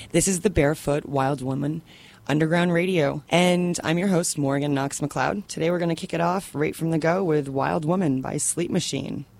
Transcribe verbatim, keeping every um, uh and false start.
This is the Barefoot Wild Woman Underground Radio, and I'm your host, Morgan Knox McLeod. Today we're going to kick it off right from the go with Wild Woman by Sleep Machine.